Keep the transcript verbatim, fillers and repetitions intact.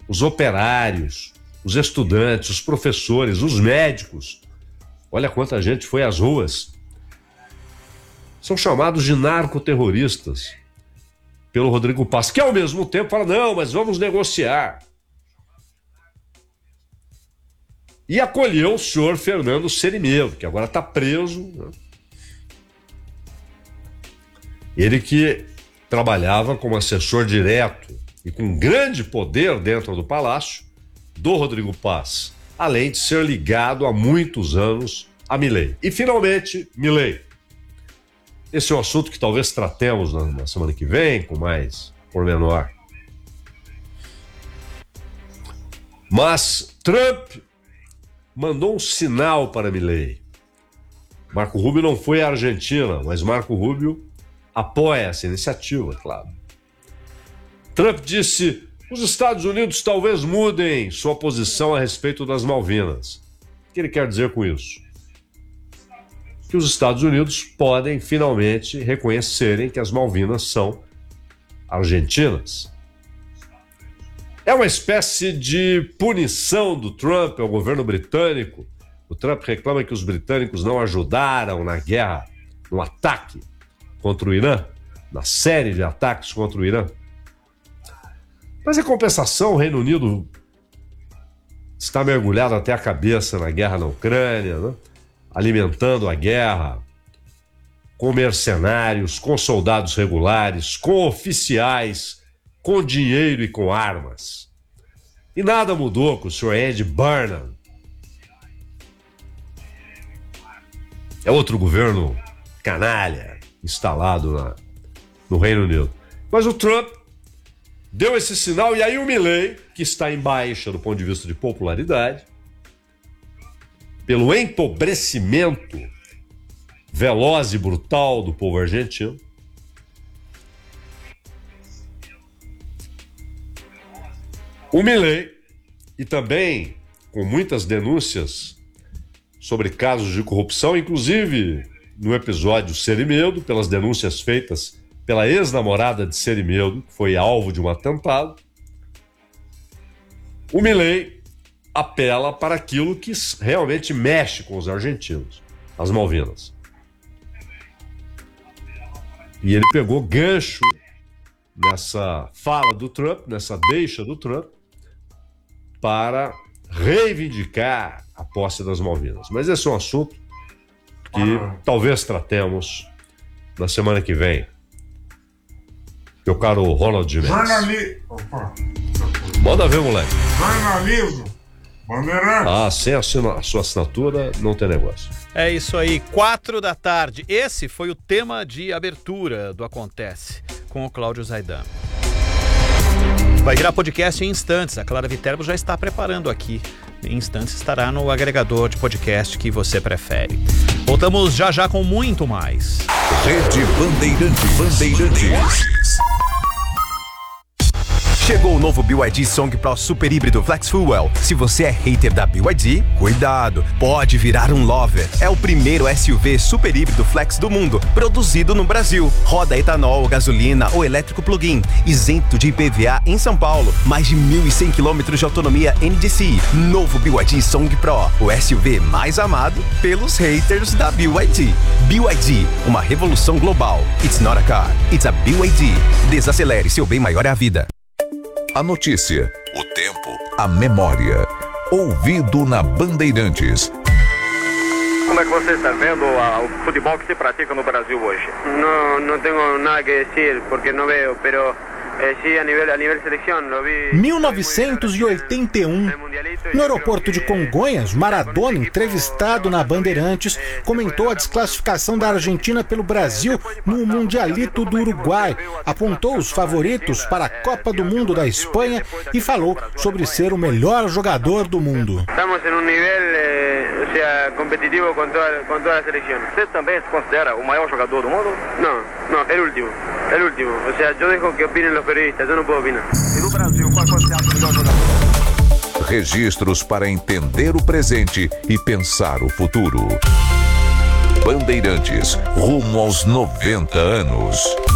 os operários, os estudantes, os professores, os médicos. Olha quanta gente foi às ruas. São chamados de narcoterroristas pelo Rodrigo Paz, que ao mesmo tempo fala, não, mas vamos negociar. E acolheu o senhor Fernando Serimedo, que agora está preso, né? Ele que trabalhava como assessor direto e com grande poder dentro do palácio do Rodrigo Paz, além de ser ligado há muitos anos a Milei. E finalmente, Milei. Esse é um assunto que talvez tratemos na, na semana que vem, com mais pormenor. Mas Trump mandou um sinal para Milei. Marco Rubio não foi à Argentina, mas Marco Rubio apoia essa iniciativa, claro. Trump disse: os Estados Unidos talvez mudem sua posição a respeito das Malvinas. O que ele quer dizer com isso? Que os Estados Unidos podem finalmente reconhecerem que as Malvinas são argentinas. É uma espécie de punição do Trump ao governo britânico. O Trump reclama que os britânicos não ajudaram na guerra, no ataque contra o Irã, na série de ataques contra o Irã. Mas em compensação, o Reino Unido está mergulhado até a cabeça na guerra na Ucrânia, né? Alimentando a guerra com mercenários, com soldados regulares, com oficiais, com dinheiro e com armas. E nada mudou com o senhor Andy Burnham. É outro governo canalha instalado na, no Reino Unido. Mas o Trump deu esse sinal e aí o Milei, que está em baixa do ponto de vista de popularidade, pelo empobrecimento veloz e brutal do povo argentino, o Milei, e também com muitas denúncias sobre casos de corrupção, inclusive no episódio Serimedo, pelas denúncias feitas pela ex-namorada de Serimedo, que foi alvo de um atentado, o Milei apela para aquilo que realmente mexe com os argentinos, as Malvinas. E ele pegou gancho nessa fala do Trump, nessa deixa do Trump, para reivindicar a posse das Malvinas. Mas esse é um assunto que ah. talvez tratemos na semana que vem. Meu caro Ronald Mendes. Jornalismo. Opa. Manda ver, moleque. Jornalismo. Bandeirante. Ah, sem a sua, a sua assinatura não tem negócio. É isso aí, quatro da tarde. Esse foi o tema de abertura do Acontece, com o Cláudio Zaidan. Vai virar podcast em instantes. A Clara Viterbo já está preparando aqui. Em instantes estará no agregador de podcast que você prefere. Voltamos já já com muito mais. Rede Bandeirantes. Bandeirantes. Chegou o novo B Y D Song Pro Super Híbrido Flex Fuel. Se você é hater da B Y D, cuidado, pode virar um lover. É o primeiro S U V super híbrido flex do mundo, produzido no Brasil. Roda etanol, gasolina ou elétrico plug-in, isento de I P V A em São Paulo. Mais de mil e cem quilômetros de autonomia N D C I. Novo B Y D Song Pro, o S U V mais amado pelos haters da B Y D. B Y D, uma revolução global. It's not a car, it's a B Y D. Desacelere, seu bem maior é a vida. A notícia, o tempo, a memória. Ouvido na Bandeirantes. Como é que você está vendo a, o futebol que se pratica no Brasil hoje? Não, não tenho nada que dizer, porque não vejo, pero eh, sí, a nível, a nível seleção, lo vi. mil novecentos e oitenta e um, no aeroporto de Congonhas, Maradona, entrevistado na Bandeirantes, comentou a desclassificação da Argentina pelo Brasil no Mundialito do Uruguai, apontou os favoritos para a Copa do Mundo da Espanha e falou sobre ser o melhor jogador do mundo. Estamos em um nível, eh, ou seja, competitivo com toda, com toda a seleção. Você também se considera o maior jogador do mundo? Não, não, é o último, é o último. Ou seja, eu deixo que opinem os periodistas, eu não posso opinar. E no Brasil, qual você acha o melhor jogador? Registros para entender o presente e pensar o futuro. Bandeirantes, rumo aos noventa anos.